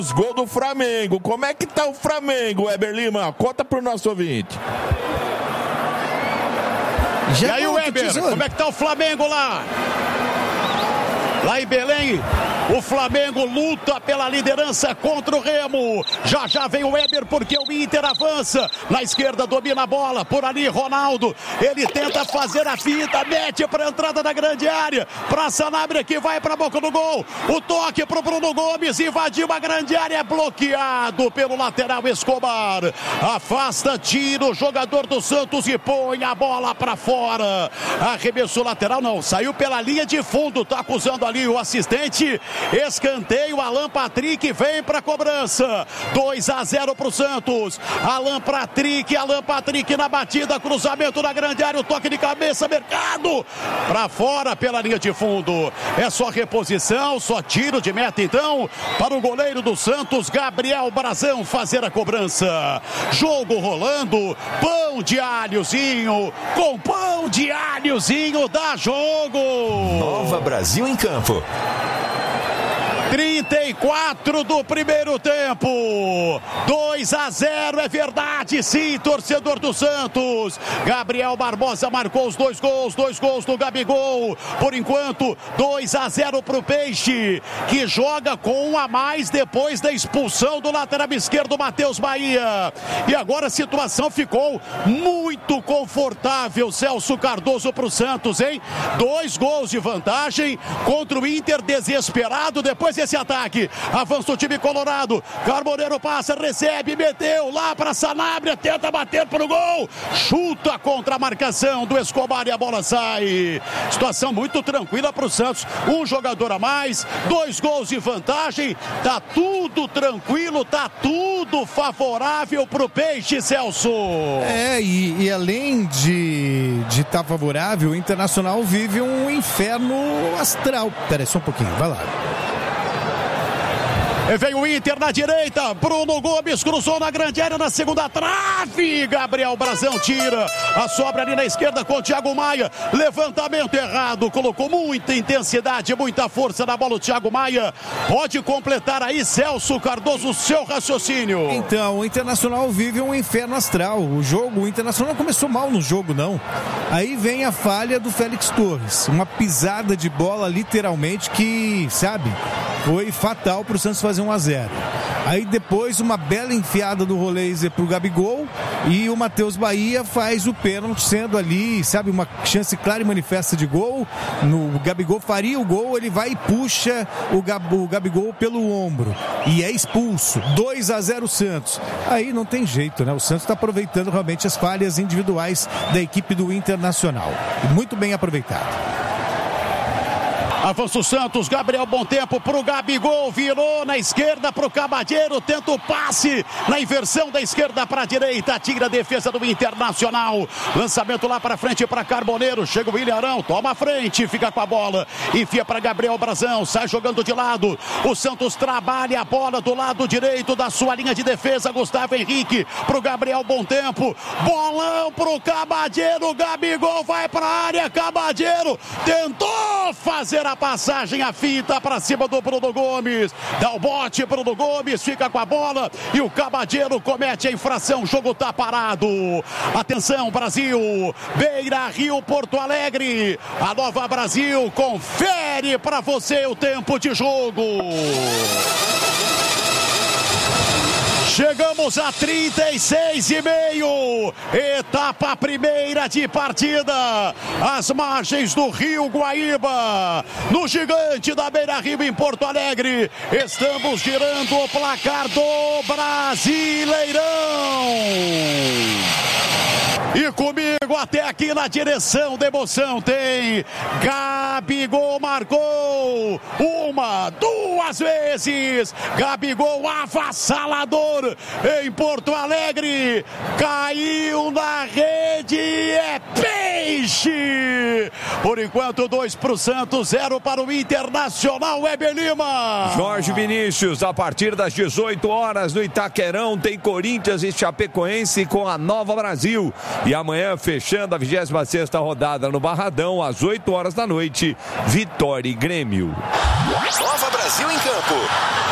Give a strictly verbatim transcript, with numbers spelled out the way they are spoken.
Gol do Flamengo. Como é que tá o Flamengo, Weber Lima? Conta pro nosso ouvinte. Já e aí, o Weber, como é que tá o Flamengo lá? Lá em Belém, o Flamengo luta pela liderança contra o Remo. Já já vem o Weber porque o Inter avança. Na esquerda domina a bola. Por ali, Ronaldo. Ele tenta fazer a fita. Mete para a entrada da grande área. Para Sanabria que vai para a boca do gol. O toque para o Bruno Gomes. Invadiu a grande área. É bloqueado pelo lateral Escobar. Afasta, tira o jogador do Santos e põe a bola para fora. Arremessou lateral, não. Saiu pela linha de fundo. Tá acusando ali o assistente. Escanteio, Alan Patrick vem para a cobrança. dois a zero para o Santos. Alan Patrick, Alan Patrick na batida, cruzamento na grande área, o toque de cabeça, Mercado para fora pela linha de fundo. É só reposição, só tiro de meta então para o goleiro do Santos, Gabriel Brazão, fazer a cobrança. Jogo rolando, pão de alhozinho, com pão de alhozinho dá jogo. Nova Brasil em campo. trinta e quatro do primeiro tempo. dois a zero, é verdade, sim, torcedor do Santos. Gabriel Barbosa marcou os dois gols, dois gols do Gabigol. Por enquanto, dois a zero para o Peixe, que joga com um a mais depois da expulsão do lateral esquerdo, Matheus Bahia. E agora a situação ficou muito confortável, Celso Cardoso, para o Santos, hein? Dois gols de vantagem contra o Inter desesperado depois esse ataque. Avança o time colorado. Carboneiro passa, recebe, meteu lá para Sanabria, tenta bater para o gol. Chuta contra a marcação do Escobar e a bola sai. Situação muito tranquila para o Santos. Um jogador a mais, dois gols de vantagem. Tá tudo tranquilo, tá tudo favorável para o Peixe, Celso. É, e, e além de de estar tá favorável, o Internacional vive um inferno astral. Pera aí, só um pouquinho, vai lá. Vem o Inter na direita, Bruno Gomes cruzou na grande área na segunda trave, Gabriel Brazão tira, a sobra ali na esquerda com o Thiago Maia, levantamento errado, colocou muita intensidade, muita força na bola o Thiago Maia, pode completar aí, Celso Cardoso, o seu raciocínio. Então, o Internacional vive um inferno astral, o jogo, o Internacional não começou mal no jogo não, aí vem a falha do Félix Torres, uma pisada de bola literalmente que, sabe, foi fatal para o Santos fazer um a zero. Aí depois uma bela enfiada do Roleiser pro Gabigol e o Matheus Bahia faz o pênalti, sendo ali, sabe, uma chance clara e manifesta de gol. No, o Gabigol faria o gol, ele vai e puxa o, Gab, o Gabigol pelo ombro e é expulso. dois a zero Santos. Aí não tem jeito, né? O Santos está aproveitando realmente as falhas individuais da equipe do Internacional. Muito bem aproveitado. Avança o Santos, Gabriel bom tempo pro Gabigol, virou na esquerda pro Cabadeiro, tenta o passe na inversão da esquerda para a direita, tira a defesa do Internacional, lançamento lá para frente para Carboneiro, chega o Ilharão, toma a frente, fica com a bola, enfia para Gabriel Brazão, sai jogando de lado, o Santos trabalha a bola do lado direito da sua linha de defesa, Gustavo Henrique pro Gabriel bom tempo, bolão pro Cabadeiro, Gabigol vai para a área, Cabadeiro tentou fazer a passagem, a fita para cima do Bruno Gomes, dá o bote, Bruno Gomes fica com a bola e o Cabadeiro comete a infração, o jogo tá parado. Atenção Brasil, Beira Rio, Porto Alegre, a Nova Brasil confere para você o tempo de jogo. Chegamos a trinta e seis e meio, etapa primeira de partida, às margens do Rio Guaíba, no Gigante da Beira Rio em Porto Alegre, estamos girando o placar do Brasileirão. E comigo até aqui na direção da emoção tem Gabigol, marcou uma, duas vezes, Gabigol avassalador em Porto Alegre, caiu na rede, é peixe! Por enquanto dois para o Santos, zero para o Internacional, Weber Lima. Jorge Vinícius, a partir das dezoito horas no Itaquerão tem Corinthians e Chapecoense com a Nova Brasil. E amanhã, fechando a vigésima sexta rodada no Barradão, às oito horas da noite, Vitória e Grêmio. Nova Brasil em campo.